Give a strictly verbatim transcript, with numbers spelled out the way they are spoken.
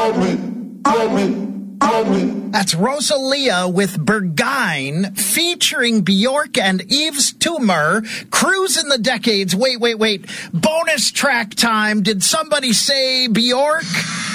That's Rosalia with Berghain, featuring Bjork and Yves Tumor, Cruise in the Decades. Wait, wait, wait. Bonus track time. Did somebody say Bjork?